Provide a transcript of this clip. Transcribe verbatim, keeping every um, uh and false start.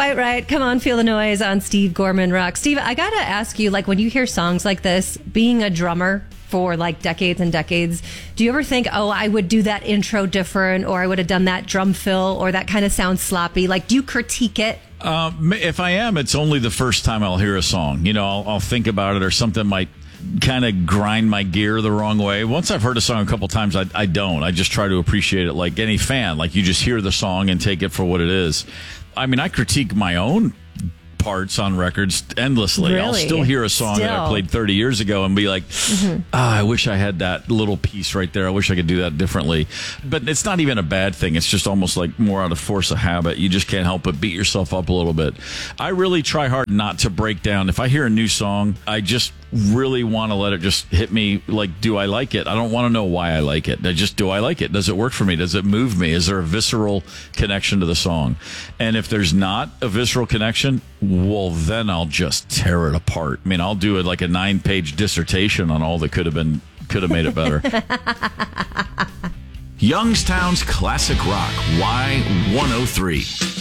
quite right. Come on, feel the noise on Steve Gorman Rock. Steve, I got to ask you, like, when you hear songs like this, being a drummer for like decades and decades, do you ever think, oh, I would do that intro different, or I would have done that drum fill, or that kind of sounds sloppy? Like, do you critique it? Um, if I am, it's only the first time I'll hear a song. You know, I'll, I'll think about it, or something might kind of grind my gear the wrong way. Once I've heard a song a couple times, I, I don't. I just try to appreciate it like any fan. Like, you just hear the song and take it for what it is. I mean, I critique my own parts on records endlessly. Really? I'll still hear a song Still. that I played thirty years ago and be like, mm-hmm. ah, I wish I had that little piece right there. I wish I could do that differently. But it's not even a bad thing. It's just almost like more out of force of habit. You just can't help but beat yourself up a little bit. I really try hard not to break down. If I hear a new song, I just really want to let it just hit me. Like, do I like it? I don't want to know why I like it. I just, do I like it? Does it work for me? Does it move me? Is there a visceral connection to the song? And if there's not a visceral connection, well, then I'll just tear it apart. I mean, I'll do it like a nine-page dissertation on all that could have been, could have made it better. Youngstown's Classic Rock, Y one oh three.